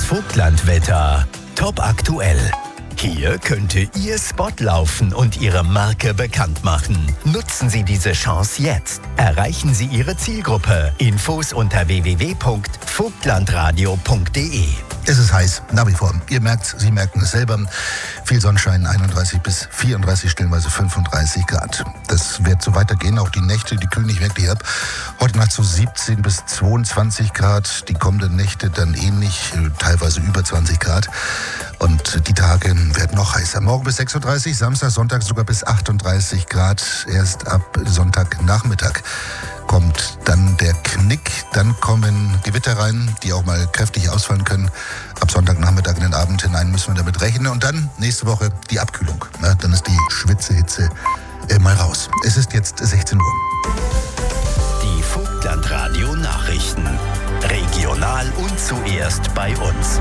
Vogtlandwetter. Top aktuell. Hier könnte Ihr Spot laufen und Ihre Marke bekannt machen. Nutzen Sie diese Chance jetzt. Erreichen Sie Ihre Zielgruppe. Infos unter www.vogtlandradio.de. Es ist heiß, nach wie vor. Ihr merkt's, Sie merken es selber. Viel Sonnenschein, 31 bis 34, stellenweise 35 Grad. Das wird so weitergehen. Auch die Nächte, die kühlen nicht wirklich ab. Heute Nacht so 17 bis 22 Grad. Die kommenden Nächte dann ähnlich, teilweise über 20 Grad. Und die Tage werden noch heißer. Morgen bis 36, Samstag, Sonntag sogar bis 38 Grad. Erst ab Sonntagnachmittag kommt dann der Knick. Dann kommen Gewitter rein, die auch mal kräftig ausfallen können. Ab Sonntagnachmittag in den Abend hinein müssen wir damit rechnen. Und dann nächste Woche die Abkühlung. Ja, dann ist die Schwitzehitze mal raus. Es ist jetzt 16 Uhr. Die Vogtlandradio Nachrichten. Regional und zuerst bei uns.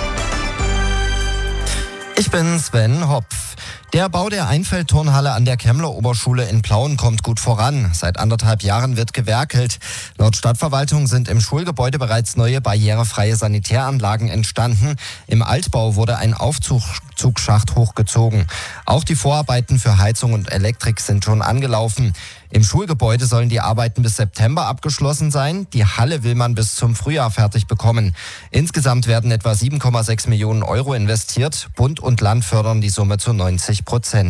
Ich bin Sven Hopf. Der Bau der Einfeldturnhalle an der Kemmler-Oberschule in Plauen kommt gut voran. Seit 1,5 Jahren wird gewerkelt. Laut Stadtverwaltung sind im Schulgebäude bereits neue barrierefreie Sanitäranlagen entstanden. Im Altbau wurde ein Aufzugsschacht hochgezogen. Auch die Vorarbeiten für Heizung und Elektrik sind schon angelaufen. Im Schulgebäude sollen die Arbeiten bis September abgeschlossen sein. Die Halle will man bis zum Frühjahr fertig bekommen. Insgesamt werden etwa 7,6 Millionen Euro investiert. Bund und Land fördern die Summe zu 90%.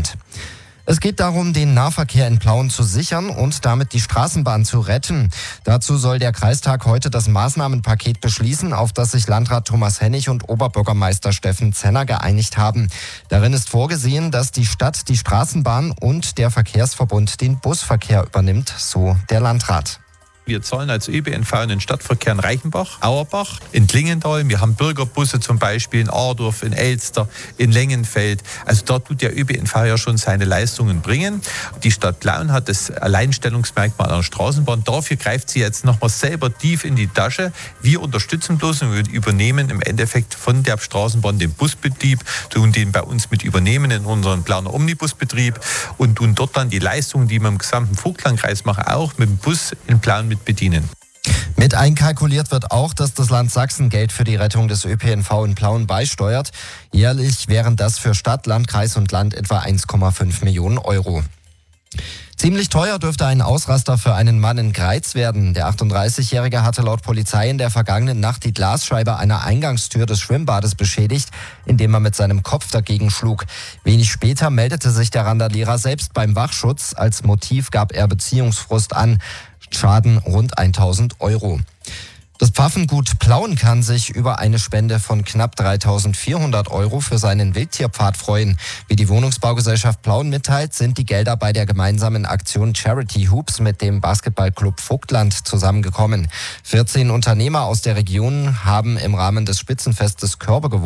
Es geht darum, den Nahverkehr in Plauen zu sichern und damit die Straßenbahn zu retten. Dazu soll der Kreistag heute das Maßnahmenpaket beschließen, auf das sich Landrat Thomas Hennig und Oberbürgermeister Steffen Zenner geeinigt haben. Darin ist vorgesehen, dass die Stadt die Straßenbahn und der Verkehrsverbund den Busverkehr übernimmt, so der Landrat. Wir zahlen als ÖPNV in den Stadtverkehr in Reichenbach, Auerbach, in Klingendal. Wir haben Bürgerbusse zum Beispiel in Adorf, in Elster, in Lengenfeld. Also dort tut der ÖPNV ja schon seine Leistungen bringen. Die Stadt Plauen hat das Alleinstellungsmerkmal einer Straßenbahn. Dafür greift sie jetzt nochmal selber tief in die Tasche. Wir unterstützen bloß und wir übernehmen im Endeffekt von der Straßenbahn den Busbetrieb, tun den bei uns mit übernehmen in unseren Plauner Omnibusbetrieb und tun dort dann die Leistungen, die wir im gesamten Vogtlandkreis machen, auch mit dem Bus in Plauen mit bedienen. Mit einkalkuliert wird auch, dass das Land Sachsen Geld für die Rettung des ÖPNV in Plauen beisteuert. Jährlich wären das für Stadt, Landkreis und Land etwa 1,5 Millionen Euro. Ziemlich teuer dürfte ein Ausraster für einen Mann in Greiz werden. Der 38-Jährige hatte laut Polizei in der vergangenen Nacht die Glasscheibe einer Eingangstür des Schwimmbades beschädigt, indem er mit seinem Kopf dagegen schlug. Wenig später meldete sich der Randalierer selbst beim Wachschutz. Als Motiv gab er Beziehungsfrust an. Schaden rund 1.000 Euro. Das Pfaffengut Plauen kann sich über eine Spende von knapp 3.400 Euro für seinen Wildtierpfad freuen. Wie die Wohnungsbaugesellschaft Plauen mitteilt, sind die Gelder bei der gemeinsamen Aktion Charity Hoops mit dem Basketballclub Vogtland zusammengekommen. 14 Unternehmer aus der Region haben im Rahmen des Spitzenfestes Körbe gewonnen.